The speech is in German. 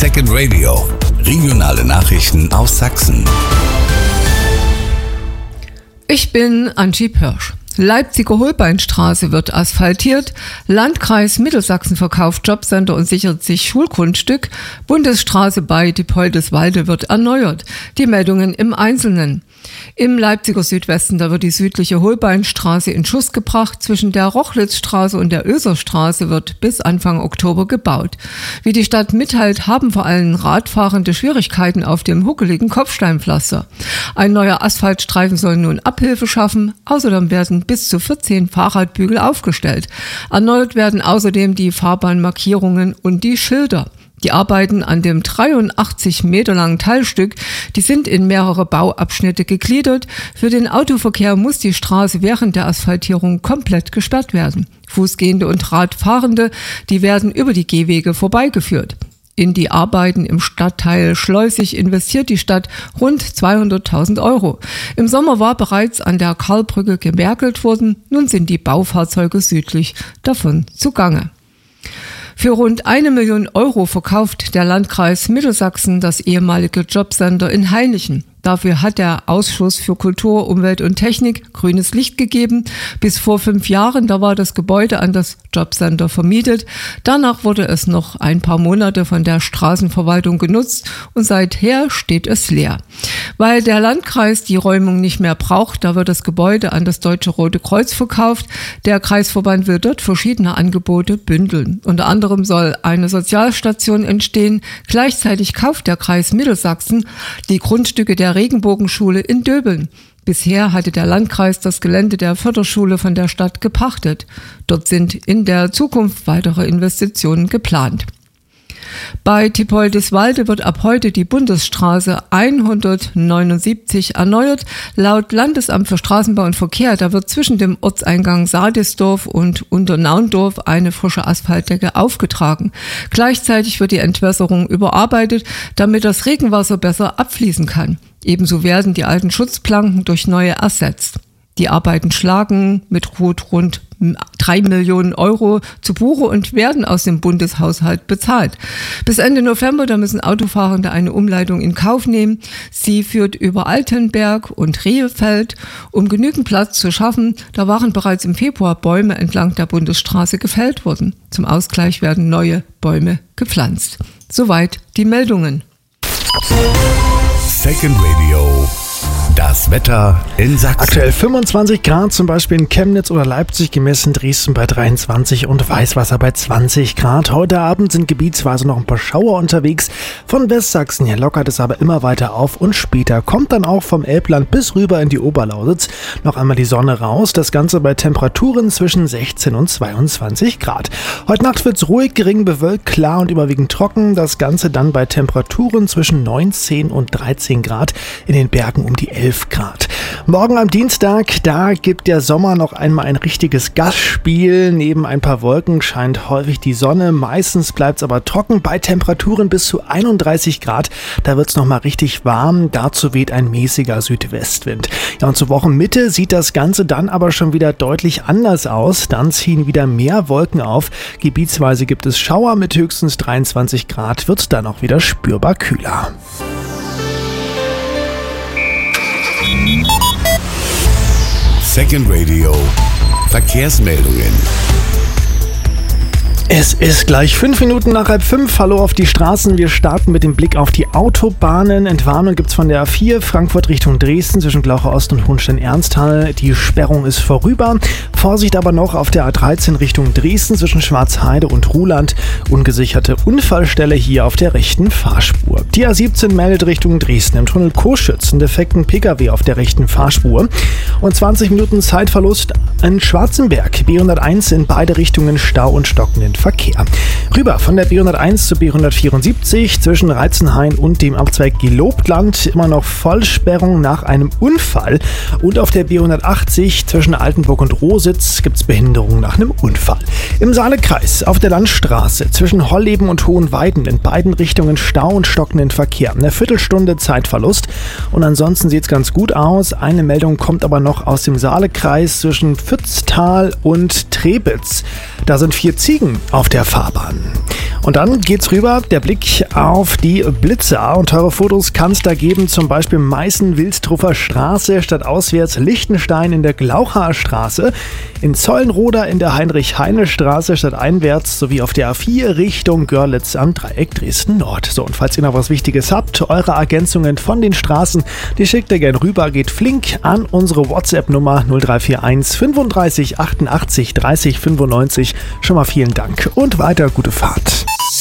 Second Radio. Regionale Nachrichten aus Sachsen. Ich bin Angie Pörsch. Leipziger Holbeinstraße wird asphaltiert, Landkreis Mittelsachsen verkauft Jobcenter und sichert sich Schulgrundstück, Bundesstraße bei Diepoldeswalde wird erneuert. Die Meldungen im Einzelnen. Im Leipziger Südwesten, da wird die südliche Holbeinstraße in Schuss gebracht. Zwischen der Rochlitzstraße und der Oeserstraße wird bis Anfang Oktober gebaut. Wie die Stadt mitteilt, haben vor allem Radfahrende Schwierigkeiten auf dem huckeligen Kopfsteinpflaster. Ein neuer Asphaltstreifen soll nun Abhilfe schaffen. Außerdem werden bis zu 14 Fahrradbügel aufgestellt. Erneuert werden außerdem die Fahrbahnmarkierungen und die Schilder. Die Arbeiten an dem 83 Meter langen Teilstück, die sind in mehrere Bauabschnitte gegliedert. Für den Autoverkehr muss die Straße während der Asphaltierung komplett gesperrt werden. Fußgehende und Radfahrende, die werden über die Gehwege vorbeigeführt. In die Arbeiten im Stadtteil Schleusig investiert die Stadt rund 200.000 Euro. Im Sommer war bereits an der Karlbrücke gewerkelt worden. Nun sind die Baufahrzeuge südlich davon zugange. Für rund 1 Million Euro verkauft der Landkreis Mittelsachsen das ehemalige Jobcenter in Hainichen. Dafür hat der Ausschuss für Kultur, Umwelt und Technik grünes Licht gegeben. Bis vor 5 Jahren, da war das Gebäude an das Jobcenter vermietet. Danach wurde es noch ein paar Monate von der Straßenverwaltung genutzt und seither steht es leer. Weil der Landkreis die Räumung nicht mehr braucht, da wird das Gebäude an das Deutsche Rote Kreuz verkauft. Der Kreisverband will dort verschiedene Angebote bündeln. Unter anderem soll eine Sozialstation entstehen. Gleichzeitig kauft der Kreis Mittelsachsen die Grundstücke der Regenbogenschule in Döbeln. Bisher hatte der Landkreis das Gelände der Förderschule von der Stadt gepachtet. Dort sind in der Zukunft weitere Investitionen geplant. Bei Diepoldeswalde wird ab heute die Bundesstraße 179 erneuert. Laut Landesamt für Straßenbau und Verkehr, da wird zwischen dem Ortseingang Sadisdorf und Unternaundorf eine frische Asphaltdecke aufgetragen. Gleichzeitig wird die Entwässerung überarbeitet, damit das Regenwasser besser abfließen kann. Ebenso werden die alten Schutzplanken durch neue ersetzt. Die Arbeiten schlagen mit rund 3 Millionen Euro zu Buche und werden aus dem Bundeshaushalt bezahlt. Bis Ende November, da müssen Autofahrende eine Umleitung in Kauf nehmen. Sie führt über Altenberg und Rehefeld. Um genügend Platz zu schaffen, da waren bereits im Februar Bäume entlang der Bundesstraße gefällt worden. Zum Ausgleich werden neue Bäume gepflanzt. Soweit die Meldungen. Second Radio. Das Wetter in Sachsen. Aktuell 25 Grad, zum Beispiel in Chemnitz oder Leipzig, gemessen Dresden bei 23 und Weißwasser bei 20 Grad. Heute Abend sind gebietsweise noch ein paar Schauer unterwegs. Von Westsachsen her lockert es aber immer weiter auf und später kommt dann auch vom Elbland bis rüber in die Oberlausitz noch einmal die Sonne raus. Das Ganze bei Temperaturen zwischen 16 und 22 Grad. Heute Nacht wird es ruhig, gering bewölkt, klar und überwiegend trocken. Das Ganze dann bei Temperaturen zwischen 19 und 13 Grad, in den Bergen um die 11 Grad. Morgen am Dienstag, da gibt der Sommer noch einmal ein richtiges Gastspiel. Neben ein paar Wolken scheint häufig die Sonne. Meistens bleibt es aber trocken bei Temperaturen bis zu 31 Grad. Da wird es nochmal richtig warm. Dazu weht ein mäßiger Südwestwind. Ja, und zur Wochenmitte sieht das Ganze dann aber schon wieder deutlich anders aus. Dann ziehen wieder mehr Wolken auf. Gebietsweise gibt es Schauer mit höchstens 23 Grad. Wird es dann auch wieder spürbar kühler. Second Radio. Verkehrsmeldungen. Es ist gleich 5 Minuten nach 4:30. Hallo auf die Straßen. Wir starten mit dem Blick auf die Autobahnen. Entwarnung gibt es von der A4 Frankfurt Richtung Dresden zwischen Glauche Ost und Hohenstein-Ernsthal. Die Sperrung ist vorüber. Vorsicht aber noch auf der A13 Richtung Dresden zwischen Schwarzheide und Ruhland. Ungesicherte Unfallstelle hier auf der rechten Fahrspur. Die A17 meldet Richtung Dresden im Tunnel Coschütz einen defekten Pkw auf der rechten Fahrspur. Und 20 Minuten Zeitverlust in Schwarzenberg. B101 in beide Richtungen Stau und stockenden Verkehr. Rüber von der B101 zur B174 zwischen Reizenhain und dem Abzweig Gelobtland immer noch Vollsperrung nach einem Unfall. Und auf der B180 zwischen Altenburg und Rositz gibt es Behinderung nach einem Unfall. Im Saalekreis auf der Landstraße zwischen Holleben und Hohenweiden in beiden Richtungen Stau und stockenden Verkehr. Eine Viertelstunde Zeitverlust. Und ansonsten sieht es ganz gut aus. Eine Meldung kommt aber noch aus dem Saalekreis zwischen Pfütztal und Trebitz. Da sind 4 Ziegen auf der Fahrbahn. Und dann geht's rüber, der Blick auf die Blitzer. Und teure Fotos kann es da geben, zum Beispiel Meißen-Wilstruffer Straße statt auswärts, Lichtenstein in der Glauchaer Straße, in Zollenroda in der Heinrich-Heine-Straße statt einwärts sowie auf der A4 Richtung Görlitz am Dreieck Dresden-Nord. So, und falls ihr noch was Wichtiges habt, eure Ergänzungen von den Straßen, die schickt ihr gerne rüber, geht flink an unsere WhatsApp-Nummer 0341 35 88 30 95. Schon mal vielen Dank und weiter gute Fahrt.